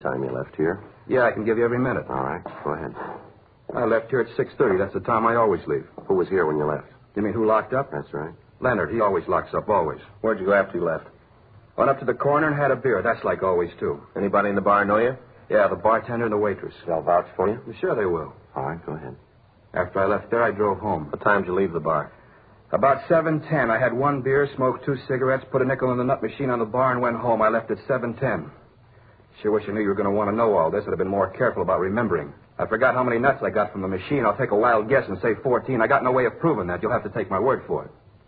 Time you left here? Yeah, I can give you every minute. All right, go ahead. I left here at 6:30. That's the time I always leave. Who was here when you left? You mean who locked up? That's right. Leonard. He always locks up, always. Where'd you go after you left? Went up to the corner and had a beer. That's like always, too. Anybody in the bar know you? Yeah, the bartender and the waitress. They'll vouch for you? Sure they will. All right, go ahead. After I left there, I drove home. What time did you leave the bar? About 7:10. I had one beer, smoked 2 cigarettes, put a nickel in the nut machine on the bar, and went home. I left at 7:10. Sure wish I knew you were going to want to know all this. I'd have been more careful about remembering. I forgot how many nuts I got from the machine. I'll take a wild guess and say 14. I got no way of proving that. You'll have to take my word for it.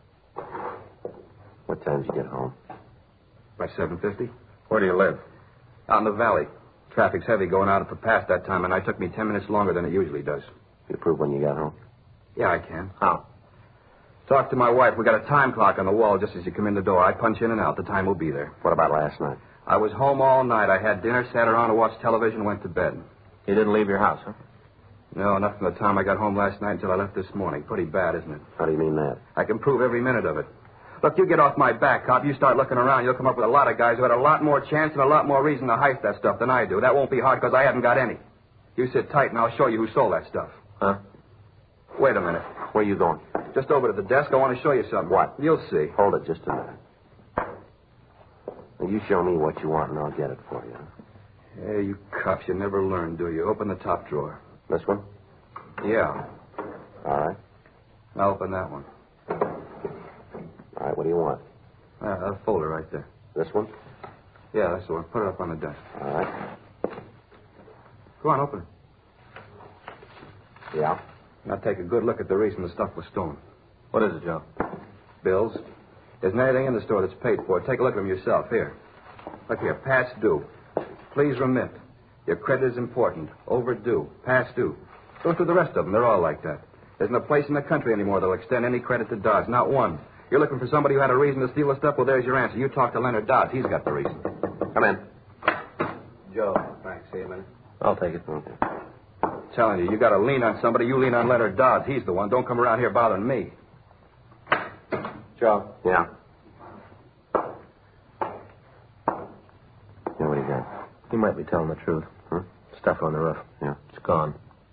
What time did you get home? By 7:50. Where do you live? Out in the valley. Traffic's heavy going out at the pass that time, and it took me 10 minutes longer than it usually does. You prove when you got home? Yeah, I can. How? Talk to my wife. We got a time clock on the wall just as you come in the door. I punch in and out. The time will be there. What about last night? I was home all night. I had dinner, sat around and watched television, went to bed. You didn't leave your house, huh? No, not from the time I got home last night until I left this morning. Pretty bad, isn't it? How do you mean that? I can prove every minute of it. Look, you get off my back, cop. You start looking around, you'll come up with a lot of guys who had a lot more chance and a lot more reason to heist that stuff than I do. That won't be hard because I haven't got any. You sit tight and I'll show you who sold that stuff. Huh? Wait a minute. Where are you going? Just over to the desk. I want to show you something. What? You'll see. Hold it just a minute. Now, you show me what you want and I'll get it for you. Hey, you cops, you never learn, do you? Open the top drawer. This one? Yeah. All right. Now open that one. All right, what do you want? A folder right there. This one? Yeah, that's the one. Put it up on the desk. All right. Go on, open it. Yeah? Now take a good look at the reason the stuff was stolen. What is it, Joe? Bills. There isn't anything in the store that's paid for. Take a look at them yourself. Here. Look here. Past due. Please remit. Your credit is important. Overdue. Past due. Go through the rest of them. They're all like that. There isn't a place in the country anymore that'll extend any credit to Dodds. Not one. You're looking for somebody who had a reason to steal the stuff? Well, there's your answer. You talk to Leonard Dodds. He's got the reason. Come in. Joe. Thanks. See you a minute. I'll take it. Okay. Telling you, you got to lean on somebody. You lean on Leonard Dodds. He's the one. Don't come around here bothering me. Joe. Yeah. Yeah, what do you got? You might be telling the truth. Huh? Stuff on the roof. Yeah. It's gone.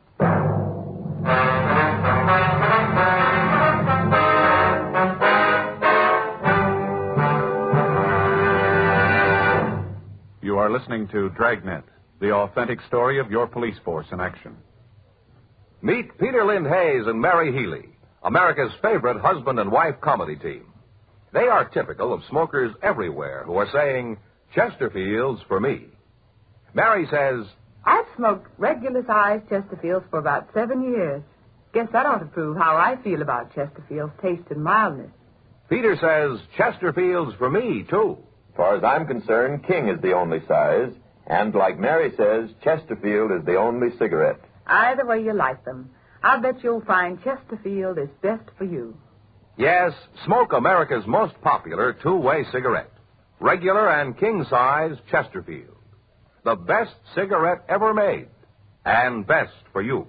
You are listening to Dragnet, the authentic story of your police force in action. Meet Peter Lynn Hayes and Mary Healy, America's favorite husband and wife comedy team. They are typical of smokers everywhere who are saying, Chesterfields for me. Mary says, I've smoked regular-sized Chesterfields for about 7 years. Guess that ought to prove how I feel about Chesterfield's taste and mildness. Peter says, Chesterfields for me, too. As far as I'm concerned, King is the only size. And like Mary says, Chesterfield is the only cigarette. Either way you like them, I'll bet you'll find Chesterfield is best for you. Yes, smoke America's most popular two-way cigarette. Regular and king-size Chesterfield. The best cigarette ever made. And best for you.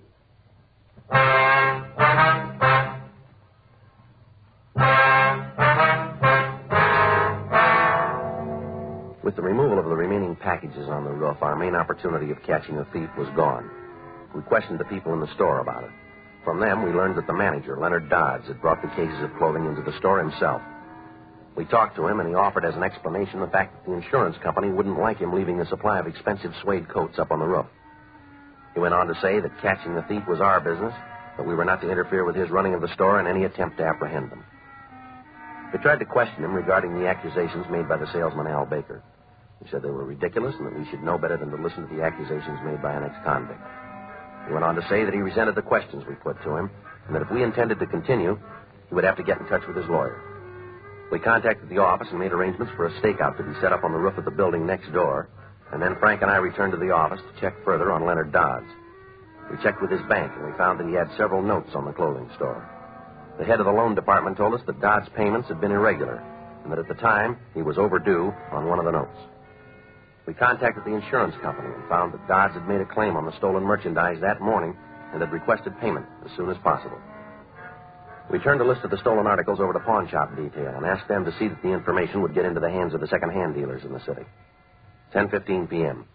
With the removal of the remaining packages on the roof, our main opportunity of catching the thief was gone. We questioned the people in the store about it. From them, we learned that the manager, Leonard Dodds, had brought the cases of clothing into the store himself. We talked to him, and he offered as an explanation the fact that the insurance company wouldn't like him leaving a supply of expensive suede coats up on the roof. He went on to say that catching the thief was our business, but we were not to interfere with his running of the store and any attempt to apprehend him. We tried to question him regarding the accusations made by the salesman, Al Baker. He said they were ridiculous and that we should know better than to listen to the accusations made by an ex-convict. He went on to say that he resented the questions we put to him and that if we intended to continue, he would have to get in touch with his lawyer. We contacted the office and made arrangements for a stakeout to be set up on the roof of the building next door, and then Frank and I returned to the office to check further on Leonard Dodds. We checked with his bank, and we found that he had several notes on the clothing store. The head of the loan department told us that Dodds' payments had been irregular, and that at the time he was overdue on one of the notes. We contacted the insurance company and found that Dodds had made a claim on the stolen merchandise that morning and had requested payment as soon as possible. We turned a list of the stolen articles over to pawn shop detail and asked them to see that the information would get into the hands of the second-hand dealers in the city. 10:15 p.m.